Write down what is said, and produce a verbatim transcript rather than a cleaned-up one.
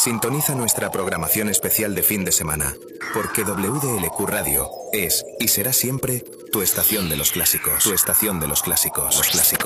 Sintoniza nuestra programación especial de fin de semana, porque W D L Q Radio es y será siempre tu estación de los clásicos. Tu estación de los clásicos. Los clásicos.